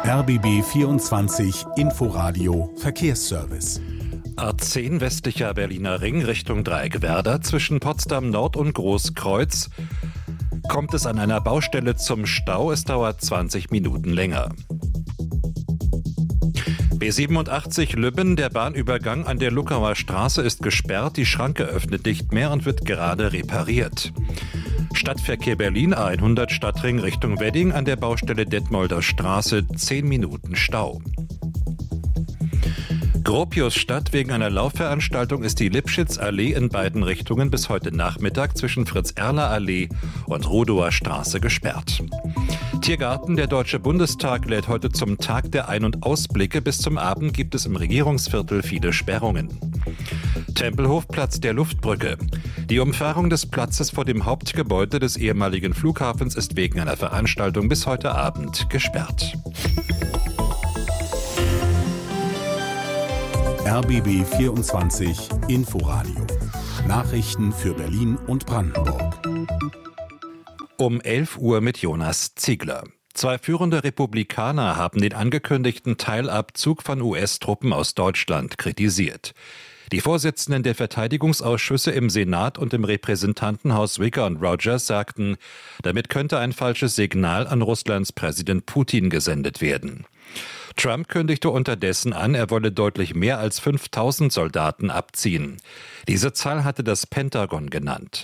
RBB 24 Inforadio Verkehrsservice. A10 westlicher Berliner Ring Richtung Dreieckwerder zwischen Potsdam Nord und Großkreuz kommt es an einer Baustelle zum Stau. Es dauert 20 Minuten länger. B87 Lübben, der Bahnübergang an der Luckauer Straße ist gesperrt. Die Schranke öffnet nicht mehr und wird gerade repariert. Stadtverkehr Berlin A100 Stadtring Richtung Wedding an der Baustelle Detmolder Straße 10 Minuten Stau. Gropiusstadt, wegen einer Laufveranstaltung ist die Lipschitz-Allee in beiden Richtungen bis heute Nachmittag zwischen Fritz-Erler-Allee und Rudower Straße gesperrt. Tiergarten, der Deutsche Bundestag lädt heute zum Tag der Ein- und Ausblicke. Bis zum Abend gibt es im Regierungsviertel viele Sperrungen. Tempelhofplatz der Luftbrücke. Die Umfahrung des Platzes vor dem Hauptgebäude des ehemaligen Flughafens ist wegen einer Veranstaltung bis heute Abend gesperrt. RBB 24 Inforadio. Nachrichten für Berlin und Brandenburg. Um 11 Uhr mit Jonas Ziegler. 2 führende Republikaner haben den angekündigten Teilabzug von US-Truppen aus Deutschland kritisiert. Die Vorsitzenden der Verteidigungsausschüsse im Senat und im Repräsentantenhaus Wicker und Rogers sagten, damit könnte ein falsches Signal an Russlands Präsident Putin gesendet werden. Trump kündigte unterdessen an, er wolle deutlich mehr als 5.000 Soldaten abziehen. Diese Zahl hatte das Pentagon genannt.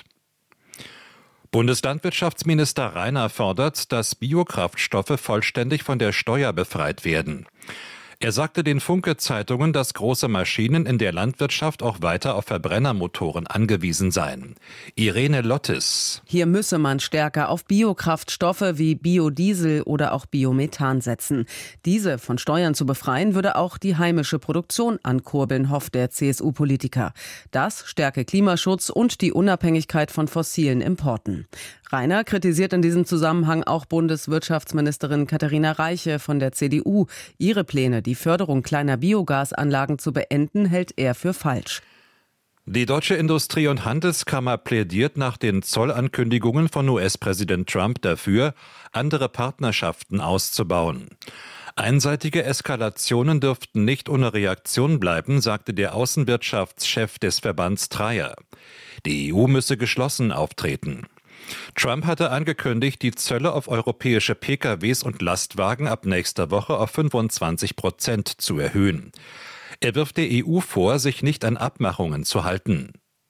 Bundeslandwirtschaftsminister Rainer fordert, dass Biokraftstoffe vollständig von der Steuer befreit werden. Er sagte den Funke-Zeitungen, dass große Maschinen in der Landwirtschaft auch weiter auf Verbrennermotoren angewiesen seien. Irene Lottis. Hier müsse man stärker auf Biokraftstoffe wie Biodiesel oder auch Biomethan setzen. Diese von Steuern zu befreien, würde auch die heimische Produktion ankurbeln, hofft der CSU-Politiker. Das stärke Klimaschutz und die Unabhängigkeit von fossilen Importen. Rainer kritisiert in diesem Zusammenhang auch Bundeswirtschaftsministerin Katharina Reiche von der CDU. Ihre Pläne, die Förderung kleiner Biogasanlagen zu beenden, hält er für falsch. Die Deutsche Industrie- und Handelskammer plädiert nach den Zollankündigungen von US-Präsident Trump dafür, andere Partnerschaften auszubauen. Einseitige Eskalationen dürften nicht ohne Reaktion bleiben, sagte der Außenwirtschaftschef des Verbands Trier. Die EU müsse geschlossen auftreten. Trump hatte angekündigt, die Zölle auf europäische PKWs und Lastwagen ab nächster Woche auf 25% zu erhöhen. Er wirft der EU vor, sich nicht an Abmachungen zu halten.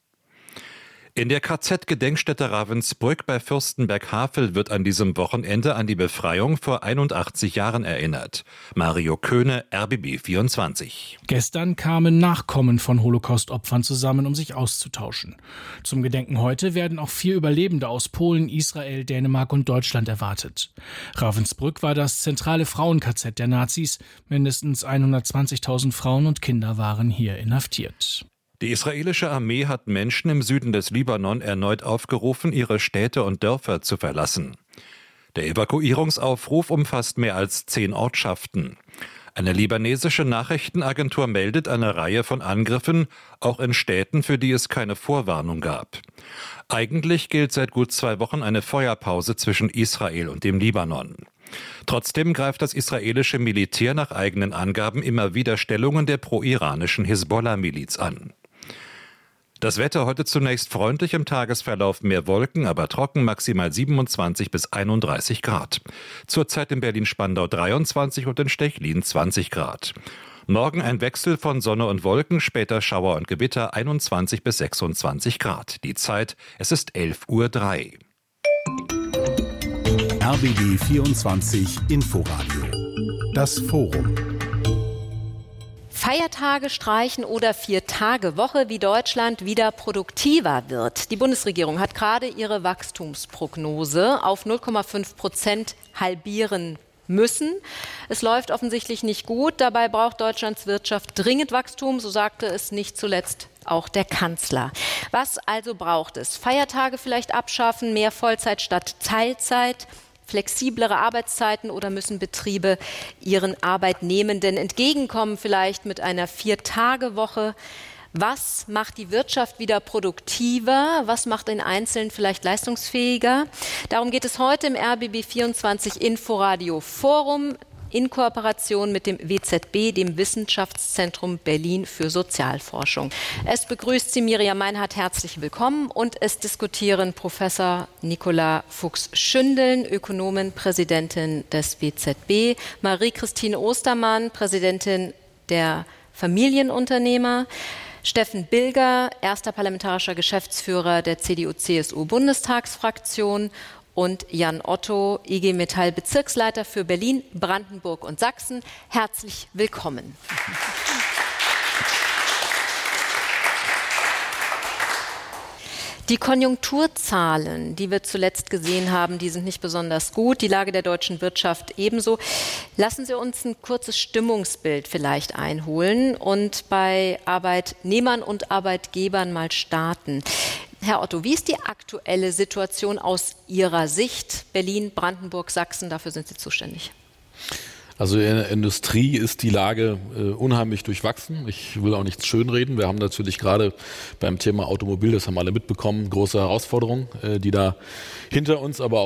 In der KZ-Gedenkstätte Ravensbrück bei Fürstenberg-Havel wird an diesem Wochenende an die Befreiung vor 81 Jahren erinnert. Mario Köhne, RBB 24. Gestern kamen Nachkommen von Holocaust-Opfern zusammen, um sich auszutauschen. Zum Gedenken heute werden auch 4 Überlebende aus Polen, Israel, Dänemark und Deutschland erwartet. Ravensbrück war das zentrale Frauen-KZ der Nazis. Mindestens 120.000 Frauen und Kinder waren hier inhaftiert. Die israelische Armee hat Menschen im Süden des Libanon erneut aufgerufen, ihre Städte und Dörfer zu verlassen. Der Evakuierungsaufruf umfasst mehr als 10 Ortschaften. Eine libanesische Nachrichtenagentur meldet eine Reihe von Angriffen, auch in Städten, für die es keine Vorwarnung gab. Eigentlich gilt seit gut 2 Wochen eine Feuerpause zwischen Israel und dem Libanon. Trotzdem greift das israelische Militär nach eigenen Angaben immer wieder Stellungen der pro-iranischen Hisbollah-Miliz an. Das Wetter heute zunächst freundlich, im Tagesverlauf mehr Wolken, aber trocken, maximal 27 bis 31 Grad. Zurzeit in Berlin-Spandau 23 und in Stechlin 20 Grad. Morgen ein Wechsel von Sonne und Wolken, später Schauer und Gewitter 21 bis 26 Grad. Die Zeit, es ist 11:03 Uhr. RBB 24 Inforadio. Das Forum. Feiertage streichen oder 4-Tage-Woche, wie Deutschland wieder produktiver wird. Die Bundesregierung hat gerade ihre Wachstumsprognose auf 0,5% halbieren müssen. Es läuft offensichtlich nicht gut. Dabei braucht Deutschlands Wirtschaft dringend Wachstum, so sagte es nicht zuletzt auch der Kanzler. Was also braucht es? Feiertage vielleicht abschaffen, mehr Vollzeit statt Teilzeit, flexiblere Arbeitszeiten, oder müssen Betriebe ihren Arbeitnehmenden entgegenkommen, vielleicht mit einer 4-Tage-Woche? Was macht die Wirtschaft wieder produktiver? Was macht den Einzelnen vielleicht leistungsfähiger? Darum geht es heute im RBB 24 Inforadio Forum. in Kooperation mit dem WZB, dem Wissenschaftszentrum Berlin für Sozialforschung. Es begrüßt Sie Miriam Meinhardt, herzlich willkommen, und es diskutieren Professor Nicola Fuchs-Schündeln, Ökonomin, Präsidentin des WZB, Marie-Christine Ostermann, Präsidentin der Familienunternehmer, Steffen Bilger, erster parlamentarischer Geschäftsführer der CDU-CSU-Bundestagsfraktion und Jan Otto, IG Metall Bezirksleiter für Berlin, Brandenburg und Sachsen. Herzlich willkommen. Die Konjunkturzahlen, die wir zuletzt gesehen haben, die sind nicht besonders gut. Die Lage der deutschen Wirtschaft ebenso. Lassen Sie uns ein kurzes Stimmungsbild vielleicht einholen und bei Arbeitnehmern und Arbeitgebern mal starten. Herr Otto, wie ist die aktuelle Situation aus Ihrer Sicht? Berlin, Brandenburg, Sachsen, dafür sind Sie zuständig. Also in der Industrie ist die Lage unheimlich durchwachsen. Ich will auch nichts schönreden. Wir haben natürlich gerade beim Thema Automobil, das haben alle mitbekommen, große Herausforderungen, die da hinter uns, aber